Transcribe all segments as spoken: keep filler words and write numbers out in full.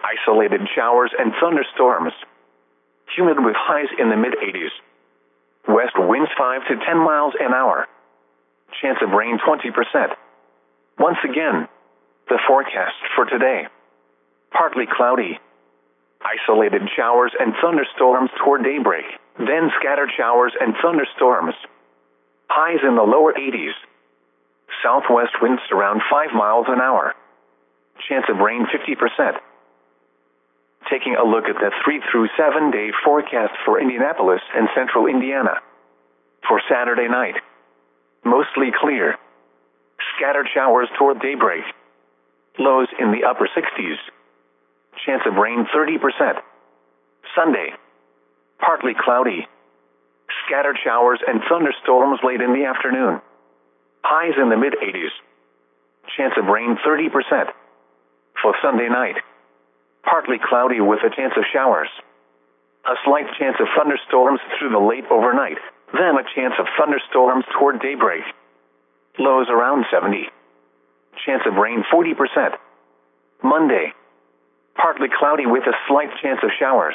Isolated showers and thunderstorms. Humid with highs in the mid eighties. West winds five to ten miles an hour. Chance of rain twenty percent. Once again, the forecast for today. Partly cloudy. Isolated showers and thunderstorms toward daybreak, then scattered showers and thunderstorms. Highs in the lower eighties. Southwest winds around five miles an hour. Chance of rain fifty percent. Taking a look at the three through seven day forecast for Indianapolis and central Indiana. For Saturday night, mostly clear. Scattered showers toward daybreak. Lows in the upper sixties. Chance of rain thirty percent. Sunday, partly cloudy. Scattered showers and thunderstorms late in the afternoon. Highs in the mid eighties. Chance of rain thirty percent. For Sunday night, partly cloudy with a chance of showers. A slight chance of thunderstorms through the late overnight, then a chance of thunderstorms toward daybreak. Lows around seventy. Chance of rain forty percent. Monday, partly cloudy with a slight chance of showers.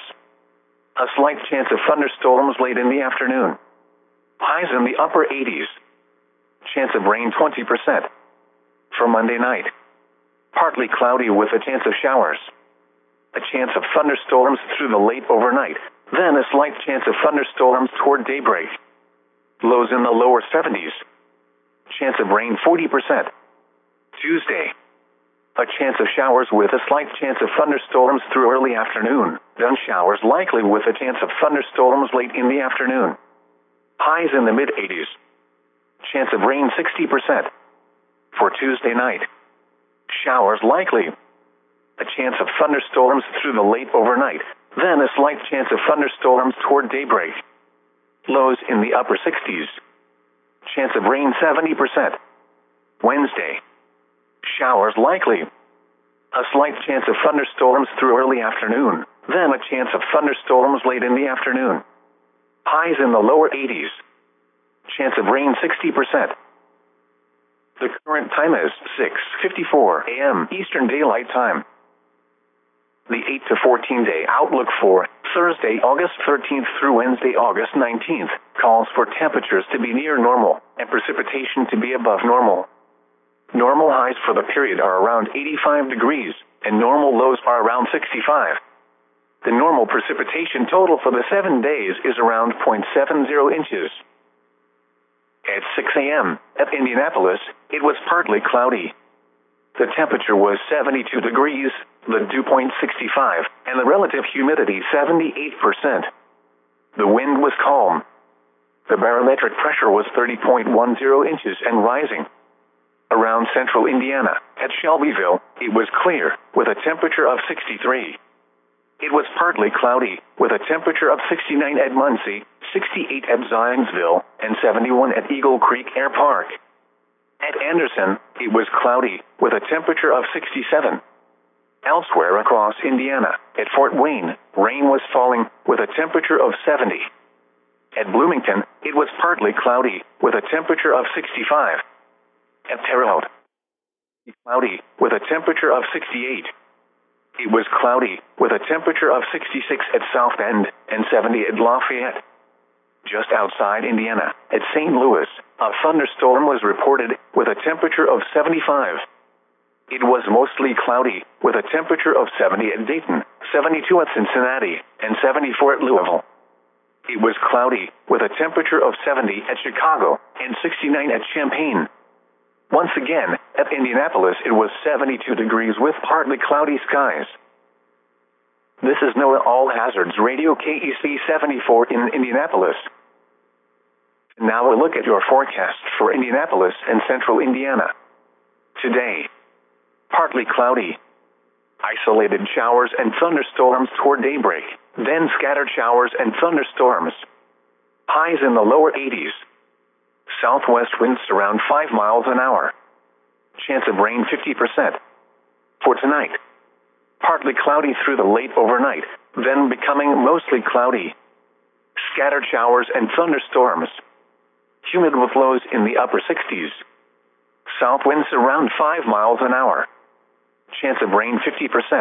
A slight chance of thunderstorms late in the afternoon. Highs in the upper eighties. Chance of rain twenty percent. For Monday night, partly cloudy with a chance of showers. A chance of thunderstorms through the late overnight, then a slight chance of thunderstorms toward daybreak. Lows in the lower seventies. Chance of rain forty percent. Tuesday, a chance of showers with a slight chance of thunderstorms through early afternoon, then showers likely with a chance of thunderstorms late in the afternoon. Highs in the mid eighties. Chance of rain sixty percent. For Tuesday night, showers likely. A chance of thunderstorms through the late overnight, then a slight chance of thunderstorms toward daybreak. Lows in the upper sixties. Chance of rain seventy percent. Wednesday, showers likely. A slight chance of thunderstorms through early afternoon, then a chance of thunderstorms late in the afternoon. Highs in the lower eighties. Chance of rain sixty percent. The current time is six fifty-four a m Eastern Daylight Time. The eight to fourteen day outlook for Thursday, August thirteenth through Wednesday, August nineteenth, calls for temperatures to be near normal and precipitation to be above normal. Normal highs for the period are around eighty-five degrees, and normal lows are around sixty-five. The normal precipitation total for the seven days is around zero point seven zero inches. At six a m at Indianapolis, it was partly cloudy. The temperature was seventy-two degrees, the dew point sixty-five, and the relative humidity seventy-eight percent. The wind was calm. The barometric pressure was thirty point one zero inches and rising. Around central Indiana, at Shelbyville, it was clear, with a temperature of sixty-three. It was partly cloudy, with a temperature of sixty-nine at Muncie, sixty-eight at Zionsville, and seventy-one at Eagle Creek Air Park. At Anderson, it was cloudy, with a temperature of sixty-seven. Elsewhere across Indiana, at Fort Wayne, rain was falling, with a temperature of seventy. At Bloomington, it was partly cloudy, with a temperature of sixty-five. At Terre Haute, cloudy, with a temperature of sixty-eight. It was cloudy, with a temperature of sixty-six at South Bend, and seventy at Lafayette. Just outside Indiana, at Saint Louis, a thunderstorm was reported, with a temperature of seventy-five. It was mostly cloudy, with a temperature of seventy at Dayton, seventy-two at Cincinnati, and seventy-four at Louisville. It was cloudy, with a temperature of seventy at Chicago, and sixty-nine at Champaign. Once again, at Indianapolis it was seventy-two degrees with partly cloudy skies. This is NOAA All Hazards Radio K E C seventy-four in Indianapolis. Now a look at your forecast for Indianapolis and central Indiana. Today, partly cloudy. Isolated showers and thunderstorms toward daybreak, then scattered showers and thunderstorms. Highs in the lower eighties. Southwest winds around five miles an hour. Chance of rain fifty percent. For tonight, partly cloudy through the late overnight, then becoming mostly cloudy. Scattered showers and thunderstorms. Humid with lows in the upper sixties. South winds around five miles an hour. Chance of rain fifty percent.